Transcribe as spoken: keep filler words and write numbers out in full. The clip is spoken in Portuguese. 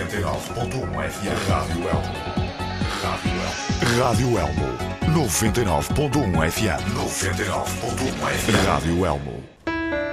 noventa e nove ponto um F M. Rádio Elmo. Rádio Elmo. Rádio Elmo. noventa e nove ponto um F M. noventa e nove ponto um F M. Rádio Elmo.